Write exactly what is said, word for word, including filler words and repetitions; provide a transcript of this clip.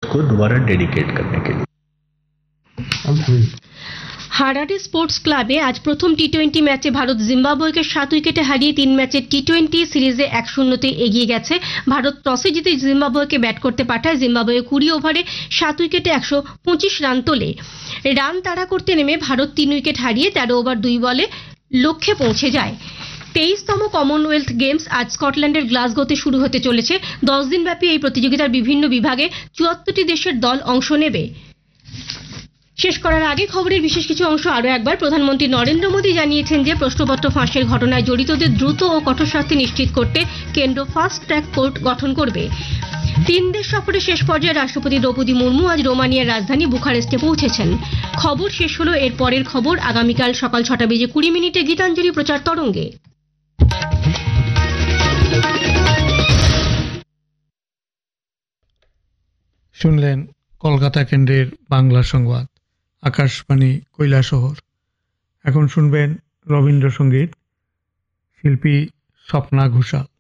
को दोबारा डेडिकेट करने के लिए। হারারে স্পোর্টস ক্লাবে আজ প্রথম টি টোয়েন্টি ম্যাচে ভারত জিম্বাবুয়েকে সাত উইকেটে হারিয়ে তিন ম্যাচের টি টোয়েন্টি সিরিজে এক শূন্যতে এগিয়ে গেছে। ভারত টসে জিতে জিম্বাবুয়েকে ব্যাট করতে পাঠায়। জিম্বাবুয়ে কুড়ি ওভারে সাত উইকেটে একশো পঁচিশ রান তোলে। রান তাড়া করতে নেমে ভারত তিন উইকেট হারিয়ে তেরো ওভার দুই বলে লক্ষ্যে পৌঁছে যায়। তেইশতম কমনওয়েলথ গেমস আজ স্কটল্যান্ডের গ্লাসগোতে শুরু হতে চলেছে। দশ দিনব্যাপী এই প্রতিযোগিতার বিভিন্ন বিভাগে চুয়াত্তরটি দেশের দল অংশ নেবে। শেষ করার আগে খবরের বিশেষ কিছু অংশ আরো একবার। প্রধানমন্ত্রী নরেন্দ্র মোদী জানিয়েছেন যে প্রশ্নপত্র ফাঁসের ঘটনায় জড়িতদের দ্রুত ও কঠোর শাস্তি নিশ্চিত করতে কেন্দ্র ফাস্ট ট্র্যাক কোর্ট গঠন করবে। তিন দেশ সফরের শেষ পর্যায়ে রাষ্ট্রপতি দ্রৌপদী মুর্মু আজ রোমানিয়ার রাজধানী বুখারেস্টে পৌঁছেছেন। খবর শেষ হলো। এর পরের খবর আগামীকাল সকাল ছটা বেজে কুড়ি মিনিটে গীতাঞ্জলি প্রচার তরঙ্গে। শুনলেন কলকাতা কেন্দ্রের বাংলা সংবাদ, আকাশবাণী কৈলাসহর। এখন শুনবেন রবীন্দ্রসঙ্গীত, শিল্পী স্বপ্না ঘোষাল।